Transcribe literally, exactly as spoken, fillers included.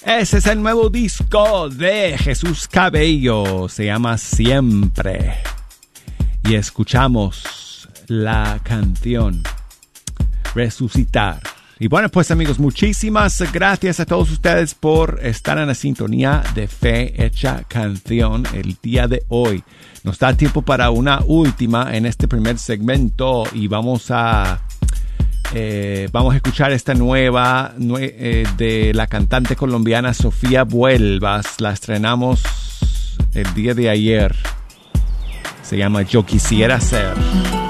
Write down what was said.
Ese es el nuevo disco de Jesús Cabello. Se llama Siempre. Y escuchamos la canción Resucitar. Y bueno, pues amigos, muchísimas gracias a todos ustedes por estar en la sintonía de Fe Hecha Canción el día de hoy. Nos da tiempo para una última en este primer segmento y vamos a eh, vamos a escuchar esta nueva nue- eh, de la cantante colombiana Sofía Vuelvas. La estrenamos el día de ayer. Se llama Yo Quisiera Ser.